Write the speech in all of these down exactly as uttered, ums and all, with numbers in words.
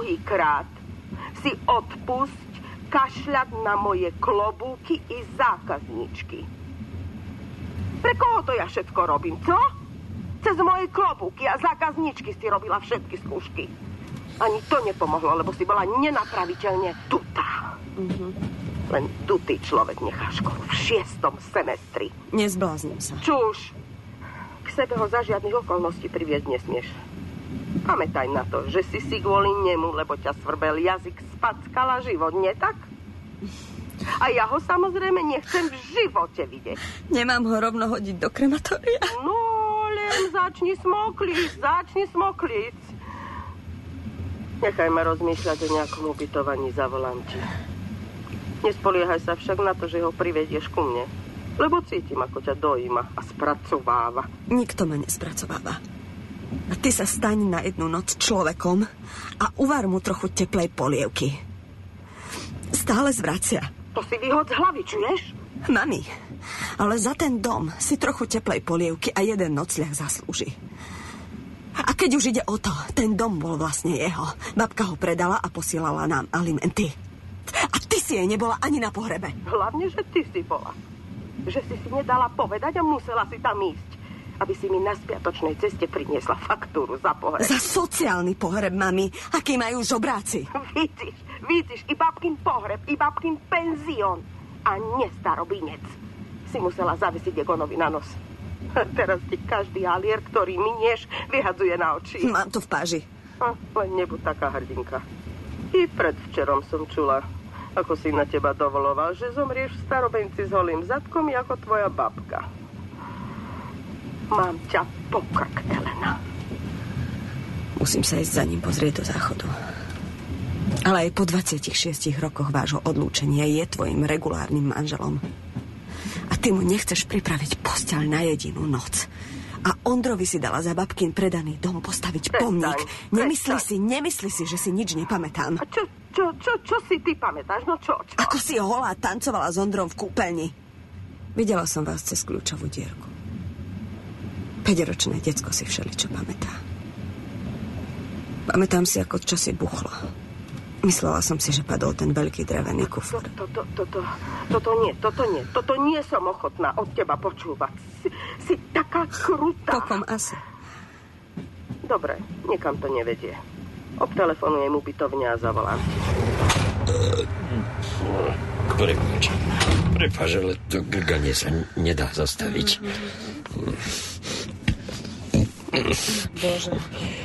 druhý krát si odpusť kašľať na moje klobúky i zákazníčky. Pre koho to ja všetko robím, co? Cez moje klobúky a zákazníčky si robila všetky skúšky. Ani to nepomohlo, lebo si bola nenapraviteľne tutá. Mm-hmm. Len tutý človek nechá školu v šiestom semestri. Nezbláznim sa. Čuž. K sebe ho za žiadnych okolností priviesť nesmieš. Pamätaj na to, že si si kvôli nemu, lebo ťa svrbel jazyk, spackala život, nie tak? A ja ho samozrejme nechcem v živote vidieť. Nemám ho rovno hodiť do krematória? No, len začni smokliť, začni smokliť. Nechaj ma rozmýšľať o nejakom ubytovaní, zavolám ti. Nespoliehaj sa však na to, že ho privedieš ku mne. Lebo cítim, ako ťa dojíma a spracováva. Nikto ma nespracováva. A ty sa staň na jednu noc človekom a uvar mu trochu teplej polievky. Stále zvracia. To si vyhod z hlavy, čuješ? Mami, ale za ten dom si trochu teplej polievky a jeden nocľah zaslúži. A keď už ide o to, ten dom bol vlastne jeho. Babka ho predala a posielala nám alimenty. A ty si jej nebola ani na pohrebe. Hlavne, že ty si bola. Že si si nedala povedať a musela si tam ísť. Aby si mi na spiatočnej ceste priniesla faktúru za pohreb. Za sociálny pohreb, mami. Aký majú žobráci. Vidíš, vidíš, i babkin pohreb, i babkin penzión. A nestarobinec. Si musela zavesiť Egonovi na nos. Teraz ti každý halier, ktorý minieš, vyhadzuje na oči. Mám to v páži. A, len nebuď taká hrdinka. I predvčerom som čula, ako si na teba dovoloval, že zomrieš v starobenci s holým zadkom, ako tvoja babka. Mám ťa po krk, Elena. Musím sa ísť za ním pozrieť do záchodu. Ale aj po dvadsiatich šiestich rokoch vášho odlúčenia je tvojim regulárnym manželom. A ty mu nechceš pripraviť posteľ na jedinú noc. A Ondrovi si dala za babkin predaný dom postaviť pomník. Nemyslí si, nemyslí si, že si nič nepamätám. A čo, čo, čo, čo si ty pamätáš? No čo, čo? Ako si holá tancovala s Ondrom v kúpeľni. Videla som vás cez kľúčovú dierku. Päťročné decko si všeličo pamätá. Pamätám si, ako čo si buchlo. Myslela som si, že padol ten veľký drevený kufor. Toto, toto, toto nie, toto nie. Toto nie som ochotná od teba počúvať. Si, si taká krutá. Pokom asi. Dobre, niekam to nevedie. Obtelefonujem ubytovne a zavolám ti. Prepáč. Prepáč, ale to grganie sa nedá zastaviť. Bože.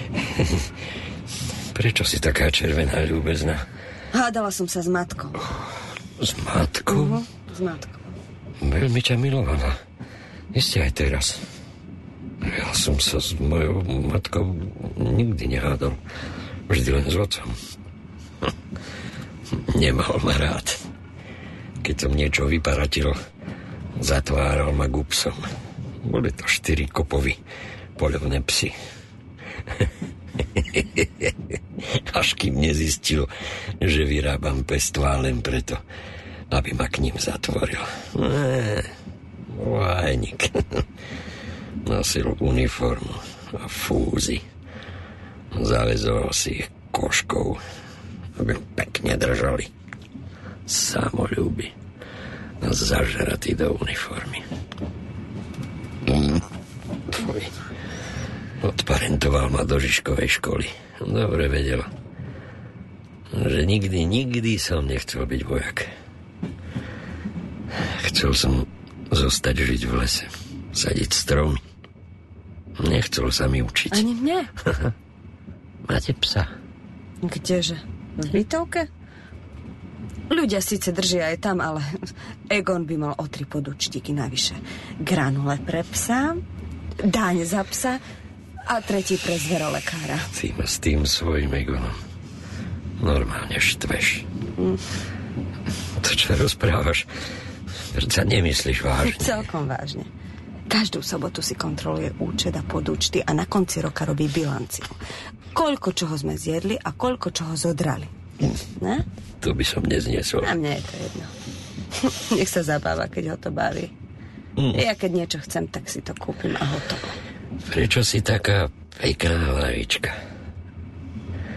Prečo si taká červená, ľúbezná? Hádala som sa s matkou. S matkou? Uh-huh, s matkou. Veľmi ťa milovala. Isté aj teraz. Ja som sa s mojou matkou nikdy nehádal. Vždy len s otcom. Nemal ma rád. Keď som niečo vyparatil, zatváral ma gupsom. Boli to štyri kopovi poľovné psy. Až kým nezistil, že vyrábam pestvá len preto, aby ma k ním zatvoril. Vájnik. Nosil uniformu a fúzy. Zavezoval si ich koškou, aby pekne držali. Samoľúbi a zažratý do uniformy. Tvoj odparentoval ma do Žižkovej školy. Dobre vedel, že nikdy, nikdy som nechcel byť vojak. Chcel som zostať žiť v lese, sadiť stromy. Nechcel sa mi učiť. Ani mne? Máte psa? Kdeže? V bytovke? Ľudia síce držia aj tam, ale Egon by mal o tri podúčtiky navyše. Granule pre psa, dáň za psa a tretí pre zverolekára. Ty ma s tým svojím Egonom normálne štveš. Mm. To, čo rozprávaš, sa nemyslíš vážne. Celkom vážne. Každú sobotu si kontroluje účet a podúčty a na konci roka robí bilanciu. Koľko čoho sme zjedli a koľko čoho zodrali. Ne? To by som nezniesol. A mne je to jedno. Nech sa zabáva, keď ho to baví. Mm. Ja keď niečo chcem, tak si to kúpim a hotovo. Prečo si taká pekná hlavička?